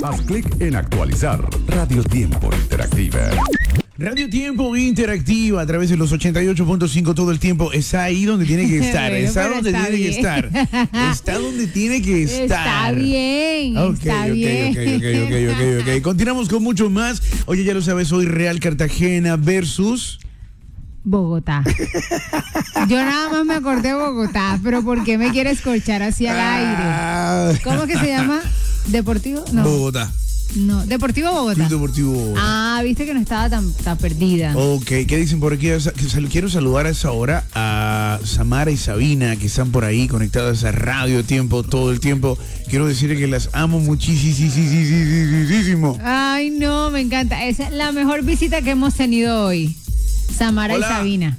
Haz clic en actualizar. Radio Tiempo Interactiva. Radio Tiempo Interactiva a través de los 88.5 todo el tiempo. Está ahí donde tiene que estar. Bueno, Está donde está tiene que bien. estar. Está donde tiene que estar. Está bien, está bien. Ok. Continuamos con mucho más. Oye, ya lo sabes, hoy Real Cartagena versus Bogotá. Yo nada más me acordé de Bogotá, pero ¿por qué me quieres corchar así al aire? ¿Cómo que se llama? ¿Deportivo? No. Bogotá. No, Deportivo Bogotá. Club Deportivo Bogotá. Ah, viste que no estaba tan perdida. Ok, ¿qué dicen por aquí? Quiero saludar a esa hora a Samara y Sabina, que están por ahí conectadas a Radio Tiempo todo el tiempo. Quiero decirles que las amo muchísimo. Ay, no, me encanta. Esa es la mejor visita que hemos tenido hoy. Samara Hola. y Sabina.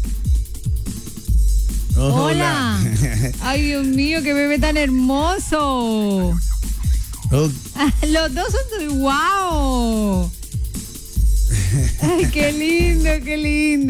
Hola. Ay, Dios mío, qué bebé tan hermoso. Oh, Los dos son wow. Ay, qué lindo.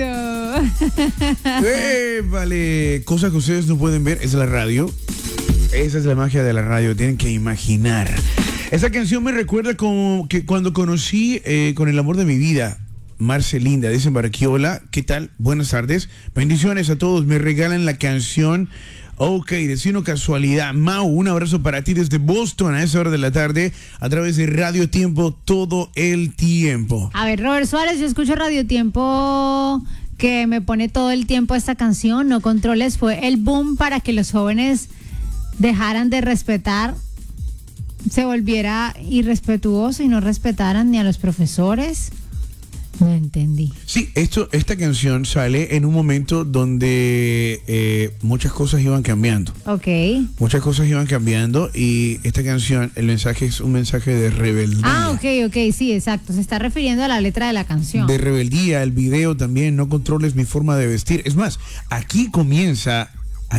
vale, cosas que ustedes no pueden ver es la radio. Esa es la magia de la radio, tienen que imaginar. Esa canción me recuerda como que cuando conocí con el amor de mi vida, Marcelinda, dicen por aquí, hola, ¿qué tal? Buenas tardes, bendiciones a todos, me regalan la canción. Ok, decino casualidad. Mau, un abrazo para ti desde Boston a esa hora de la tarde a través de Radio Tiempo todo el tiempo. A ver, Robert Suárez, yo escucho Radio Tiempo que me pone todo el tiempo esta canción, No Controles, fue el boom para que los jóvenes dejaran de respetar, se volviera irrespetuoso y no respetaran ni a los profesores. No entendí. Sí, esta canción sale en un momento donde muchas cosas iban cambiando. Ok. Muchas cosas iban cambiando y esta canción, el mensaje es un mensaje de rebeldía. Ah, ok, sí, exacto. Se está refiriendo a la letra de la canción. De rebeldía, el video también, no controles mi forma de vestir. Es más, aquí comienza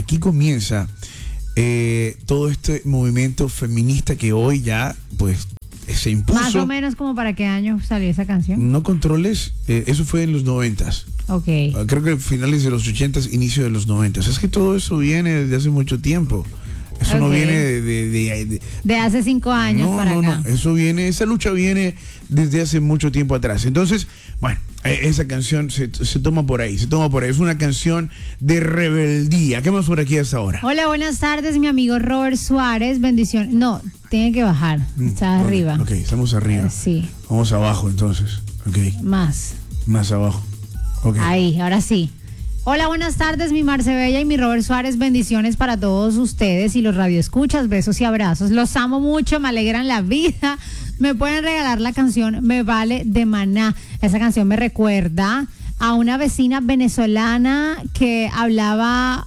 todo este movimiento feminista que hoy ya, pues, se impuso. Más o menos como para qué año salió esa canción. No controles, eso fue en los 90s. Ok. Creo que finales de los 80s, inicio de los 90s. Es que todo eso viene desde hace mucho tiempo. Eso no Ok. viene De hace 5 años para acá. Esa lucha viene desde hace mucho tiempo atrás. Entonces, bueno, esa canción se toma por ahí, Es una canción de rebeldía. ¿Qué más por aquí hasta ahora? Hola, buenas tardes, mi amigo Robert Suárez. Bendición. No, tiene que bajar. Está arriba. Ok, estamos arriba. Sí, Vamos abajo entonces. Ok, más. más abajo. Ok. Ahí, ahora sí. Hola, buenas tardes, mi Marce Bella y mi Robert Suárez. Bendiciones para todos ustedes y los radioescuchas. Besos y abrazos. Los amo mucho, me alegran la vida. Me pueden regalar la canción Me Vale de Maná. Esa canción me recuerda a una vecina venezolana que hablaba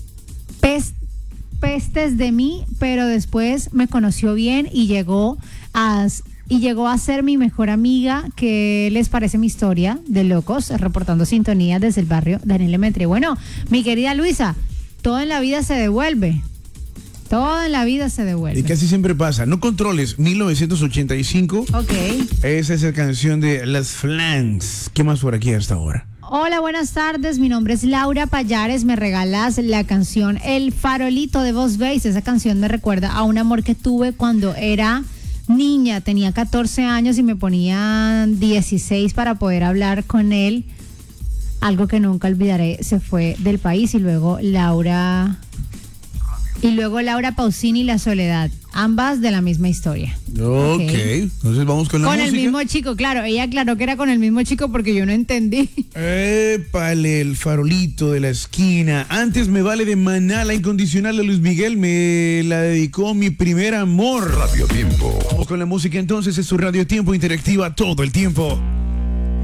pestes de mí, pero después me conoció bien y llegó a ser mi mejor amiga. ¿Qué les parece mi historia de locos? Reportando sintonía desde el barrio Daniel Lemetre. Bueno, mi querida Luisa, todo en la vida se devuelve. Todo en la vida se devuelve. Y casi siempre pasa. No controles, 1985. Ok. Esa es la canción de Las Flans. ¿Qué más por aquí hasta ahora? Hola, buenas tardes. Mi nombre es Laura Payares. Me regalas la canción El Farolito de Voz Bass. Esa canción me recuerda a un amor que tuve cuando era niña. Tenía 14 años y me ponían 16 para poder hablar con él. Algo que nunca olvidaré. Se fue del país y luego Laura Pausini y La Soledad, ambas de la misma historia. Ok, entonces vamos con la música. Con el mismo chico, claro, ella aclaró que era con el mismo chico porque yo no entendí. Épale, El Farolito de la Esquina. Antes Me Vale de Maná, la incondicional de Luis Miguel, me la dedicó mi primer amor. Radio Tiempo. Vamos con la música entonces, es su Radio Tiempo Interactiva todo el tiempo.